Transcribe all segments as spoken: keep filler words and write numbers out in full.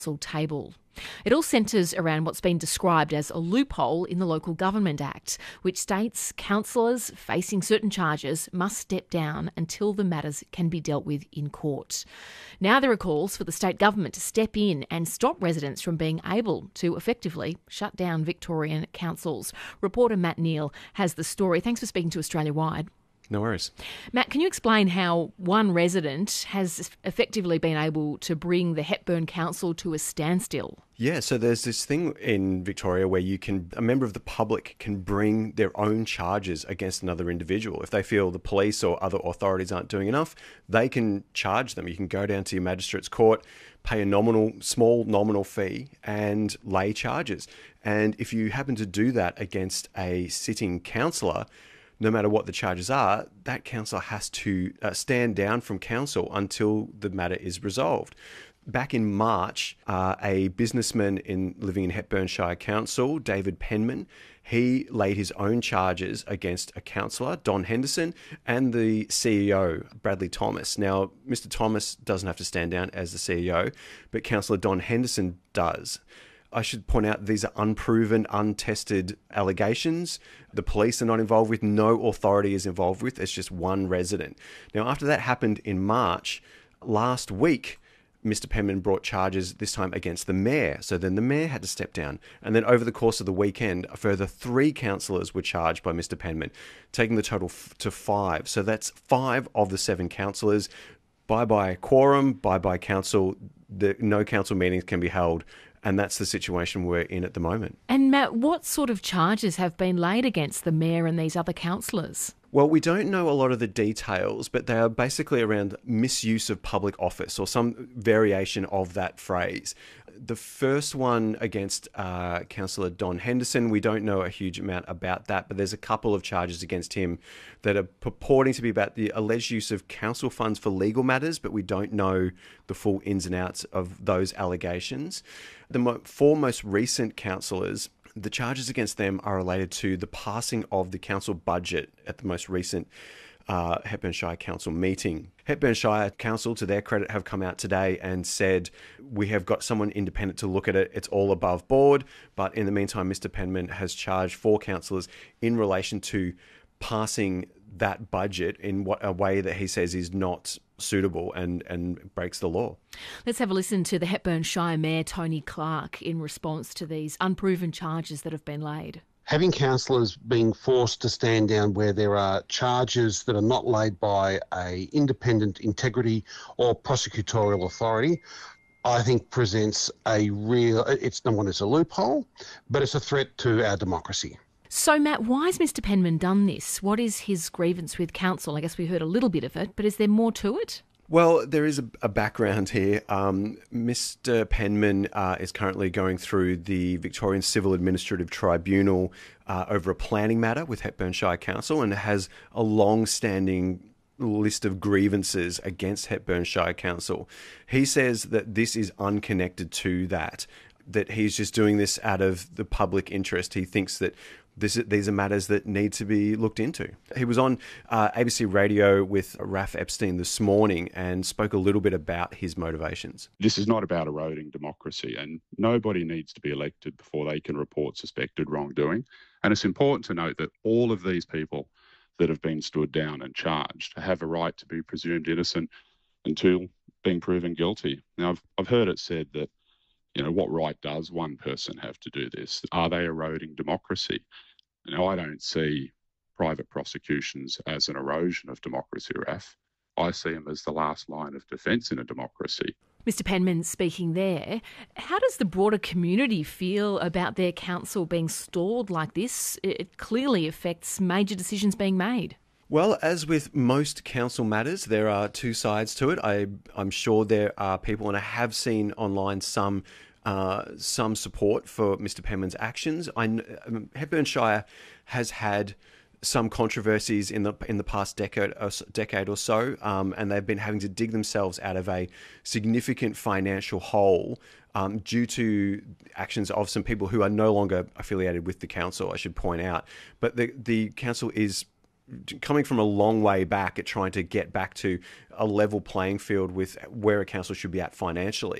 table. It all centres around what's been described as a loophole in the Local Government Act, which states councillors facing certain charges must step down until the matters can be dealt with in court. Now there are calls for the state government to step in and stop residents from being able to effectively shut down Victorian councils. Reporter Matt Neal has the story. Thanks for speaking to Australia Wide. No worries. Matt, can you explain how one resident has effectively been able to bring the Hepburn Council to a standstill? Yeah, so there's this thing in Victoria where you can, a member of the public can bring their own charges against another individual. If they feel the police or other authorities aren't doing enough, they can charge them. You can go down to your magistrate's court, pay a nominal, small nominal fee and lay charges. And if you happen to do that against a sitting councillor, no matter what the charges are, that councillor has to uh, stand down from council until the matter is resolved. Back in March, uh, a businessman in living in Hepburn Shire Council, David Penman, he laid his own charges against a councillor, Don Henderson, and the C E O, Bradley Thomas. Now, Mister Thomas doesn't have to stand down as the C E O, but Councillor Don Henderson does. I should point out these are unproven, untested allegations. The police are not involved with, no authority is involved with. It's just one resident. Now, after that happened in March, last week, Mister Penman brought charges, this time against the mayor. So then the mayor had to step down. And then over the course of the weekend, a further three councillors were charged by Mister Penman, taking the total f- to five. So that's five of the seven councillors. Bye-bye quorum, bye-bye council. The, no council meetings can be held. And that's the situation we're in at the moment. And Matt, what sort of charges have been laid against the mayor and these other councillors? Well, we don't know a lot of the details, but they are basically around misuse of public office or some variation of that phrase. The first one against uh, Councillor Don Henderson, we don't know a huge amount about that, but there's a couple of charges against him that are purporting to be about the alleged use of council funds for legal matters, but we don't know the full ins and outs of those allegations. The mo- four most recent councillors, the charges against them are related to the passing of the council budget at the most recent uh, Hepburn Shire Council meeting. Hepburn Shire Council, to their credit, have come out today and said, we have got someone independent to look at it. It's all above board. But in the meantime, Mister Penman has charged four councillors in relation to passing that budget in what a way that he says is not suitable and, and breaks the law. Let's have a listen to the Hepburn Shire Mayor, Tony Clark, in response to these unproven charges that have been laid. Having councillors being forced to stand down where there are charges that are not laid by a independent integrity or prosecutorial authority, I think presents a real, it's not one, it's a loophole, but it's a threat to our democracy. So, Matt, why has Mister Penman done this? What is his grievance with council? I guess we heard a little bit of it, but is there more to it? Well, there is a, a background here. Um, Mister Penman uh, is currently going through the Victorian Civil Administrative Tribunal uh, over a planning matter with Hepburn Shire Council and has a long-standing list of grievances against Hepburn Shire Council. He says that this is unconnected to that, that he's just doing this out of the public interest. He thinks that This, these are matters that need to be looked into. He was on uh, A B C Radio with Raph Epstein this morning and spoke a little bit about his motivations. This is not about eroding democracy, and nobody needs to be elected before they can report suspected wrongdoing. And it's important to note that all of these people that have been stood down and charged have a right to be presumed innocent until being proven guilty. Now, I've, I've heard it said that, you know, what right does one person have to do this? Are they eroding democracy? Now, I don't see private prosecutions as an erosion of democracy, Raf. I see them as the last line of defence in a democracy. Mister Penman speaking there. How does the broader community feel about their council being stalled like this? It clearly affects major decisions being made. Well, as with most council matters, there are two sides to it. I, I'm sure there are people, and I have seen online some uh, some support for Mister Penman's actions. I, um, Hepburn Shire has had some controversies in the in the past decade or, decade or so, um, and they've been having to dig themselves out of a significant financial hole um, due to actions of some people who are no longer affiliated with the council, I should point out. But the the council is coming from a long way back at trying to get back to a level playing field with where a council should be at financially.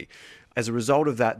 As a result of that,